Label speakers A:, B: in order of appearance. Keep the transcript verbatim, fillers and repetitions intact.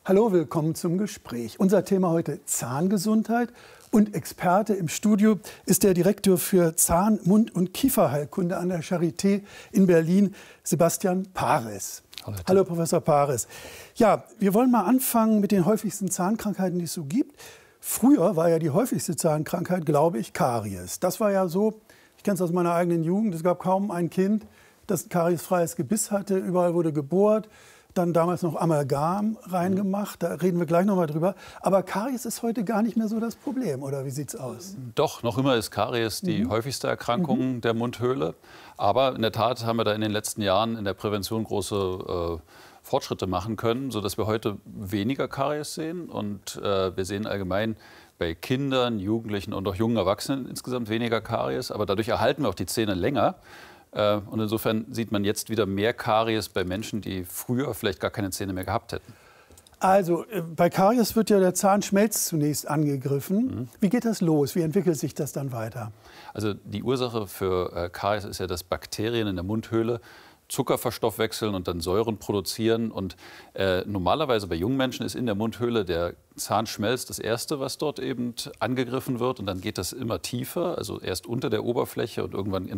A: Hallo, willkommen zum Gespräch. Unser Thema heute Zahngesundheit und Experte im Studio ist der Direktor für Zahn-, Mund- und Kieferheilkunde an der Charité in Berlin, Sebastian Pares. Hallo, Hallo Professor Pares. Ja, wir wollen mal anfangen mit den häufigsten Zahnkrankheiten, die es so gibt. Früher war ja die häufigste Zahnkrankheit, glaube ich, Karies. Das war ja so, ich kenne es aus meiner eigenen Jugend, es gab kaum ein Kind, das ein kariesfreies Gebiss hatte. Überall wurde gebohrt. Dann damals noch Amalgam reingemacht, da reden wir gleich noch mal drüber. Aber Karies ist heute gar nicht mehr so das Problem, oder wie sieht's aus?
B: Doch, noch immer ist Karies die mhm. häufigste Erkrankung mhm. der Mundhöhle. Aber in der Tat haben wir da in den letzten Jahren in der Prävention große äh, Fortschritte machen können, sodass wir heute weniger Karies sehen. Und äh, wir sehen allgemein bei Kindern, Jugendlichen und auch jungen Erwachsenen insgesamt weniger Karies. Aber dadurch erhalten wir auch die Zähne länger. Und insofern sieht man jetzt wieder mehr Karies bei Menschen, die früher vielleicht gar keine Zähne mehr gehabt hätten.
A: Also bei Karies wird ja der Zahnschmelz zunächst angegriffen. Mhm. Wie geht das los? Wie entwickelt sich das dann weiter?
B: Also die Ursache für Karies ist ja, dass Bakterien in der Mundhöhle Zucker verstoffwechseln und dann Säuren produzieren. Und äh, normalerweise bei jungen Menschen ist in der Mundhöhle der Zahnschmelz das Erste, was dort eben angegriffen wird. Und dann geht das immer tiefer, also erst unter der Oberfläche und irgendwann